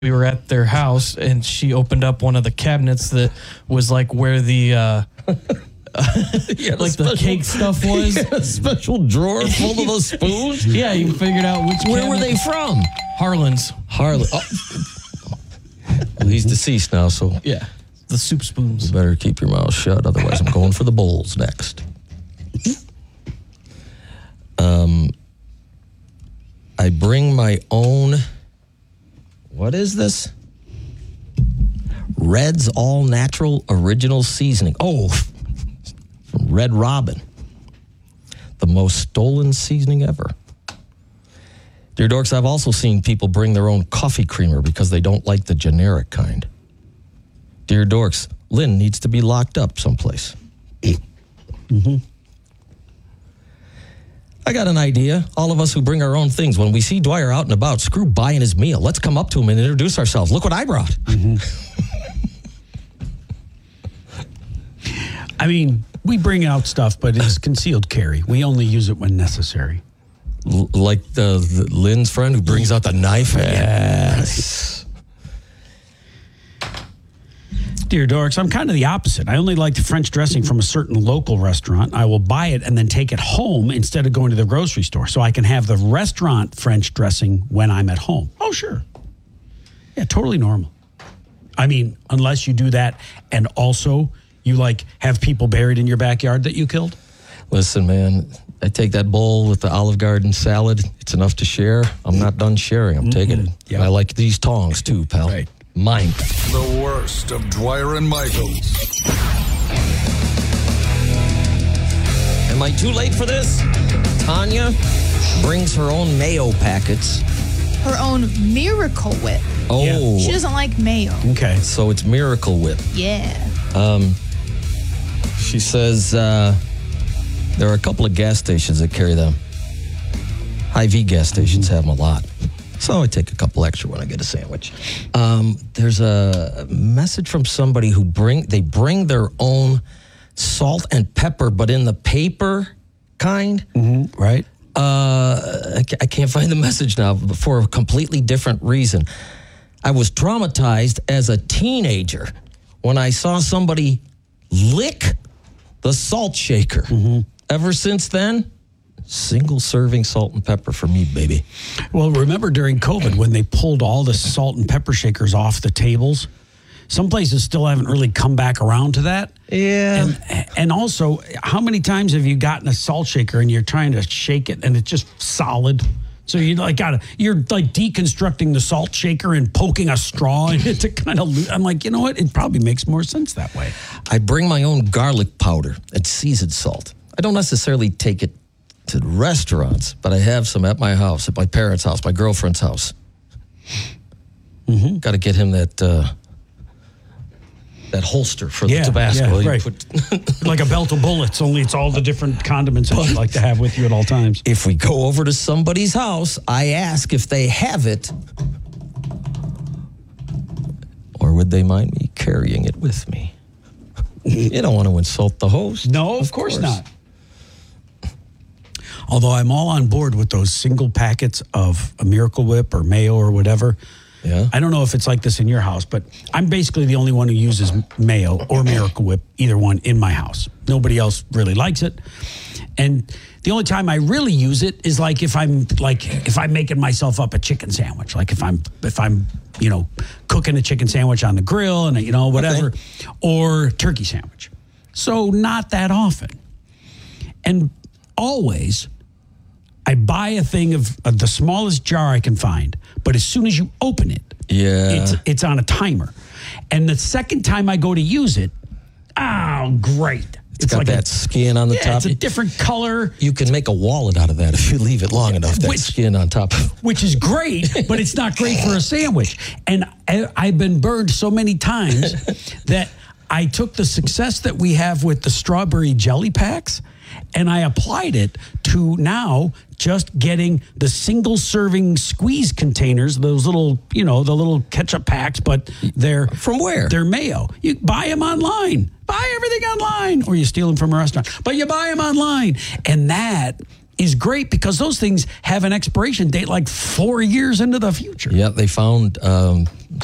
we were at their house, and she opened up one of the cabinets that was like where the like the cake stuff was. A special drawer full of those spoons. Yeah, you figured out which. Where were they from? Harlan's. Harlan. Oh. Well, he's deceased now, so yeah, the soup spoons. You better keep your mouth shut, otherwise I'm going for the bowls next. I bring my own. What is this? Red's All Natural Original Seasoning. Oh, from Red Robin. The most stolen seasoning ever. Dear Dorks, I've also seen people bring their own coffee creamer because they don't like the generic kind. Dear Dorks, Lynn needs to be locked up someplace. Mm-hmm. I got an idea. All of us who bring our own things, when we see Dwyer out and about, screw buying his meal. Let's come up to him and introduce ourselves. Look what I brought. Mm-hmm. I mean, we bring out stuff, but it's concealed carry. We only use it when necessary. Like the Lynn's friend who brings out the knife? Yes. Dear Dorks, I'm kind of the opposite. I only like the French dressing from a certain local restaurant. I will buy it and then take it home instead of going to the grocery store, so I can have the restaurant French dressing when I'm at home. Oh, sure. Yeah, totally normal. I mean, unless you do that and also you like have people buried in your backyard that you killed. Listen, man, I take that bowl with the Olive Garden salad. It's enough to share. I'm not done sharing. I'm taking it. Yep. I like these tongs too, pal. Right. Mine. The worst of Dwyer and Michaels. Am I too late for this? Tanya brings her own mayo packets. Her own Miracle Whip. Oh. Yeah. She doesn't like mayo. Okay. So it's Miracle Whip. Yeah. She says there are a couple of gas stations that carry them. Hy-Vee gas stations have them a lot. So I take a couple extra when I get a sandwich. There's a message from somebody who bring their own salt and pepper, but in the paper kind. Mm-hmm. Right. I can't find the message now for a completely different reason. I was traumatized as a teenager when I saw somebody lick the salt shaker. Mm-hmm. Ever since then, single serving salt and pepper for me, baby. Well, remember during COVID when they pulled all the salt and pepper shakers off the tables? Some places still haven't really come back around to that. Yeah. And also, how many times have you gotten a salt shaker and you're trying to shake it and it's just solid? So you're like deconstructing the salt shaker and poking a straw in it to kind of. I'm like, you know what? It probably makes more sense that way. I bring my own garlic powder and seasoned salt. I don't necessarily take it to restaurants, but I have some at my house, at my parents' house, my girlfriend's house. Mm-hmm. Got to get him that holster for the Tabasco. Yeah, right. Like a belt of bullets, only it's all the different condiments that you like to have with you at all times. If we go over to somebody's house, I ask if they have it, or would they mind me carrying it with me? You don't want to insult the host. No, of course not. Although I'm all on board with those single packets of a Miracle Whip or mayo or whatever. Yeah. I don't know if it's like this in your house, but I'm basically the only one who uses mayo or Miracle Whip, either one, in my house. Nobody else really likes it. And the only time I really use it is if I'm making myself up a chicken sandwich, like if I'm cooking a chicken sandwich on the grill and whatever, okay. Or turkey sandwich. So not that often. And always I buy a thing of the smallest jar I can find, but as soon as you open it, it's on a timer. And the second time I go to use it, oh, great. It's got like that skin on the top. It's a different color. You can make a wallet out of that if you leave it long enough, skin on top. Which is great, but it's not great for a sandwich. And I've been burned so many times that I took the success that we have with the strawberry jelly packs and I applied it to now just getting the single serving squeeze containers, those little, the little ketchup packs, but they're from where? They're mayo. You buy them online. Buy everything online, or you steal them from a restaurant, but you buy them online. And that is great because those things have an expiration date like 4 years into the future. Yeah, they found